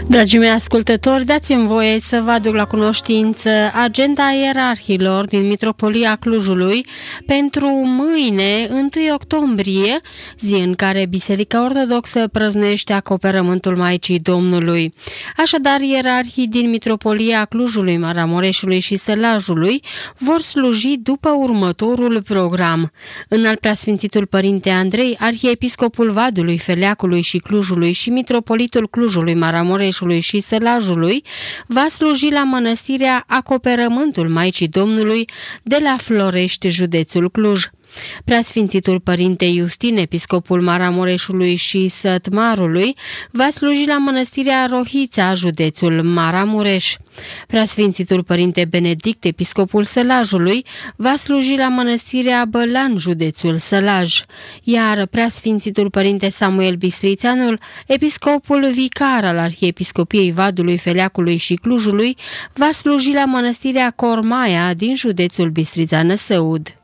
Dragii mei ascultători, dați-mi voie să vă aduc la cunoștință agenda ierarhilor din Mitropolia Clujului pentru mâine, 1 octombrie, zi în care Biserica Ortodoxă prăznuiește acoperământul Maicii Domnului. Așadar, ierarhii din Mitropolia Clujului, Maramureșului și Sălajului vor sluji după următorul program. Înalt Preasfințitul Părinte Andrei, arhiepiscopul Vadului, Feleacului și Clujului și mitropolitul Clujului, Maramureșului și Sălajului, va sluji la mănăstirea Acoperământul Maicii Domnului de la Florești, județul Cluj. Preasfințitul Părinte Iustin, episcopul Maramureșului și Sătmarului, va sluji la mănăstirea Rohița, județul Maramureș. Preasfințitul Părinte Benedict, episcopul Sălajului, va sluji la mănăstirea Bălan, județul Sălaj, iar Preasfințitul Părinte Samuel Bistrițanul, episcopul vicar al Arhiepiscopiei Vadului, Feleacului și Clujului, va sluji la mănăstirea Cormaia din județul Bistrița-Năsăud.